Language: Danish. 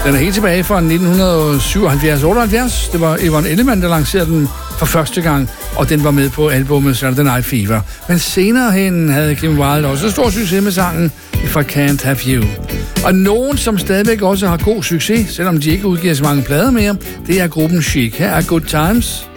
Den er helt tilbage fra 1977-78. Det var Yvonne Ellemann, der lancerede den for første gang, og den var med på albumet Saturday Night Fever. Men senere hen havde Kim Wilde også stor succes med sangen If I Can't Have You. Og nogen, som stadigvæk også har god succes, selvom de ikke udgiver så mange plader mere, det er gruppen Chic. Her er Good Times.